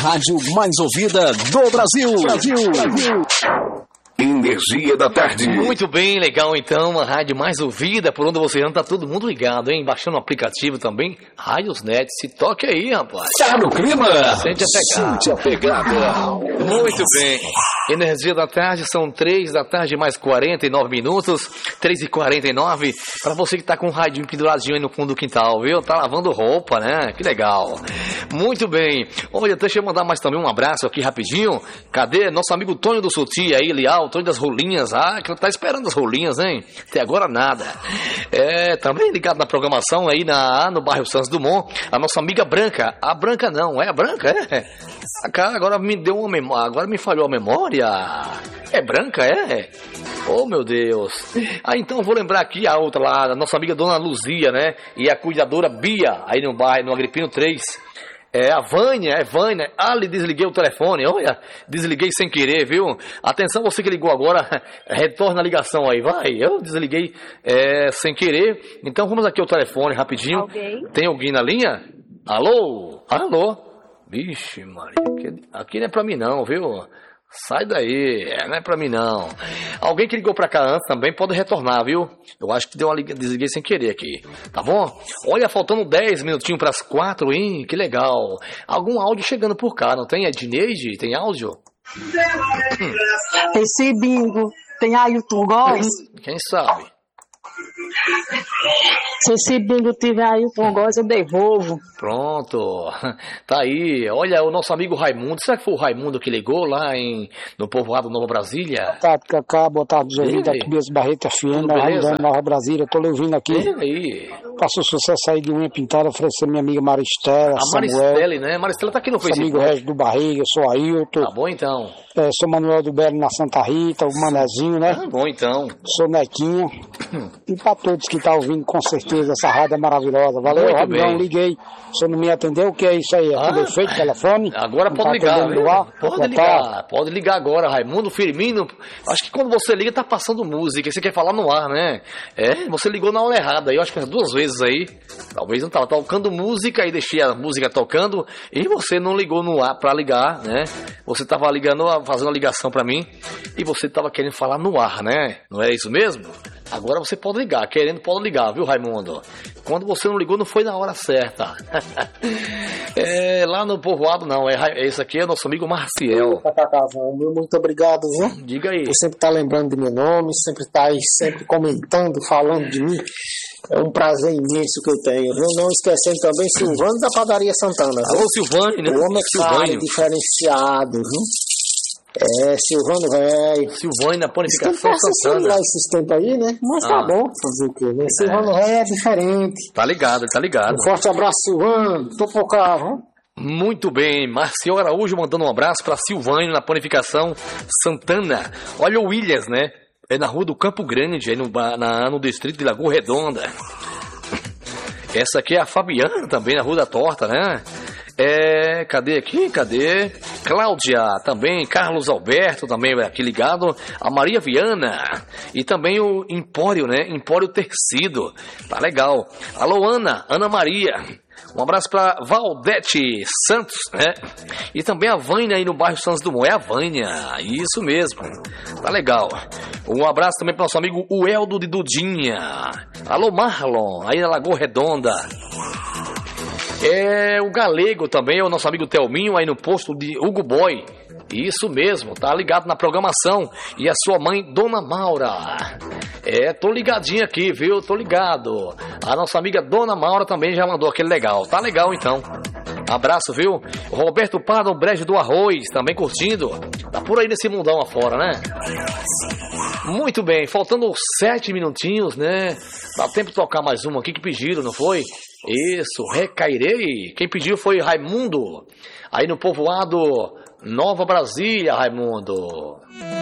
rádio mais ouvida do Brasil. Energia da Tarde. Muito bem, legal então, a rádio mais ouvida, por onde você anda, tá todo mundo ligado, hein? Baixando o aplicativo também, Radiosnet, se toque aí, rapaz. Tá no clima? Sente a pegada. Muito bem. Energia da Tarde, são 3 da tarde mais 49 minutos, 3h49, pra você que tá com o radinho penduradinho aí no fundo do quintal, viu? Tá lavando roupa, né? Que legal. Muito bem. Olha, deixa eu mandar mais também um abraço aqui rapidinho. Cadê nosso amigo Tonho do Suti aí, Leal, Tonho das Rolinhas. Ah, que tá esperando as rolinhas, hein? Até agora nada. Também ligado na programação aí no bairro Santos Dumont, a nossa amiga Branca. A Branca não, é a Branca, é? Agora me deu uma memória, agora me falhou a memória. É Branca, é? Oh, meu Deus. Então eu vou lembrar aqui a outra lá, a nossa amiga Dona Luzia, né? E a cuidadora Bia, aí no bairro, no Agripino 3. A Vânia. Lhe desliguei o telefone, olha, desliguei sem querer, viu? Atenção, você que ligou agora, retorna a ligação aí, vai. Eu desliguei sem querer. Então vamos aqui ao telefone rapidinho. Alguém? Tem alguém na linha? Alô? Vixe, Maria, aqui não é pra mim não, viu? Sai daí, não é pra mim não. Alguém que ligou pra cá antes também pode retornar, viu? Eu acho que desliguei sem querer aqui, tá bom? Olha, faltando 10 minutinhos pras 4, hein? Que legal. Algum áudio chegando por cá, não tem? É Dineide? Tem áudio? Esse bingo tem Ailton Góes? Quem sabe? Se esse bingo tiver Ailton Góes, eu devolvo. Pronto, tá aí. Olha, o nosso amigo Raimundo. Será que foi o Raimundo que ligou lá no povoado Nova Brasília? Boa tarde, Cacá. Boa tarde, os ouvintes da Tobias Barreto FM, da Rádio Nova Brasília. Tô lhe ouvindo aqui. Aí. Faço sucesso aí de unha pintada, oferecer minha amiga Maristela, a Maristela, né? Maristela tá aqui no Facebook. Amigo Regis do Barriga, eu sou Ailton. Tá bom, então. Sou Manuel do Belo na Santa Rita, o Manezinho, né? Tá bom, então. Sou Nequinha. E pra todos que tá ouvindo, com certeza, essa rádio é maravilhosa. Valeu, Rabidão, liguei. O senhor não me atendeu, o que é isso aí? É tudo efeito, telefone? Agora não pode tá ligar, viu? Pode ligar agora, Raimundo Firmino. Acho que quando você liga, tá passando música, você quer falar no ar, né? Você ligou na hora errada, eu acho que 2 vezes aí. Talvez não tava tocando música e deixei a música tocando e você não ligou no ar pra ligar, né? Você tava fazendo a ligação pra mim e você tava querendo falar no ar, né? Não é isso mesmo? Agora você pode ligar, querendo pode ligar, viu, Raimundo? Quando você não ligou, não foi na hora certa. Lá no povoado não, esse aqui é nosso amigo Marciel. Muito obrigado, viu? Diga aí. Você sempre tá lembrando de meu nome, sempre tá aí, sempre comentando, falando de mim. É um prazer imenso que eu tenho, viu? Não esquecendo também Silvano da Padaria Santana. Viu? Alô, Silvano, né? O homem é claro, diferenciado, viu? Silvano velho. Silvano na Panificação Santana. Lá esses tempos aí, né? Mas tá bom, fazer o quê, né? Silvano velho é diferente. Tá ligado. Um forte abraço, Silvano. Tô por cá, viu? Muito bem, Marcial Araújo mandando um abraço pra Silvânio na Panificação Santana. Olha o Williams, né? É na rua do Campo Grande, aí no distrito de Lagoa Redonda. Essa aqui é a Fabiana também, na Rua da Torta, né? Cadê aqui? Cláudia também, Carlos Alberto também aqui ligado, a Maria Viana e também o Empório, né? Empório Tecido, tá legal. Alô, Ana Maria. Um abraço pra Valdete Santos, né? E também a Vânia aí no bairro Santos Dumont. É a Vânia, isso mesmo. Tá legal. Um abraço também pro nosso amigo Ueldo de Dudinha. Alô, Marlon, aí na Lagoa Redonda. O Galego também, é o nosso amigo Telminho aí no posto de Hugo Boy. Isso mesmo, tá ligado na programação. E a sua mãe, Dona Maura. Tô ligadinho aqui, viu? Tô ligado. A nossa amiga Dona Maura também já mandou aquele legal. Tá legal, então. Abraço, viu? Roberto Pardo, Brejo do Arroz, também curtindo. Tá por aí nesse mundão afora, né? Muito bem, faltando 7 minutinhos, né? Dá tempo de tocar mais uma aqui que pediram, não foi? Isso, Recairei. Quem pediu foi Raimundo. Aí no povoado Nova Brasília, Raimundo.